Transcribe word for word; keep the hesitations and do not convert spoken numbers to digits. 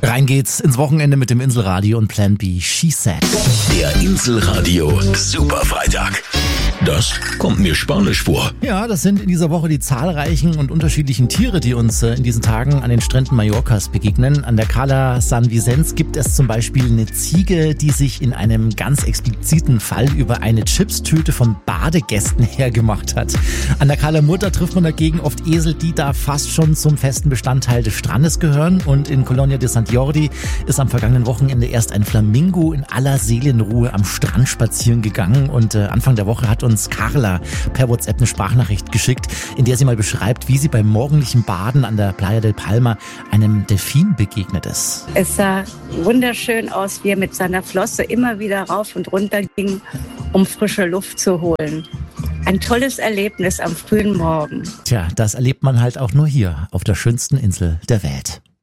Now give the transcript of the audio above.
Rein geht's ins Wochenende mit dem Inselradio und Plan B, She Said. Der Inselradio Superfreitag. Das kommt mir spanisch vor. Ja, das sind in dieser Woche die zahlreichen und unterschiedlichen Tiere, die uns in diesen Tagen an den Stränden Mallorcas begegnen. An der Cala San Vicens gibt es zum Beispiel eine Ziege, die sich in einem ganz expliziten Fall über eine Chipstüte von Badegästen hergemacht hat. An der Cala Murta trifft man dagegen oft Esel, die da fast schon zum festen Bestandteil des Strandes gehören. Und in Colonia de Sant Jordi ist am vergangenen Wochenende erst ein Flamingo in aller Seelenruhe am Strand spazieren gegangen. Und äh, Anfang der Woche hat uns Carla per WhatsApp eine Sprachnachricht geschickt, in der sie mal beschreibt, wie sie beim morgendlichen Baden an der Playa del Palma einem Delfin begegnet ist. Es sah wunderschön aus, wie er mit seiner Flosse immer wieder rauf und runter ging, um frische Luft zu holen. Ein tolles Erlebnis am frühen Morgen. Tja, das erlebt man halt auch nur hier, auf der schönsten Insel der Welt.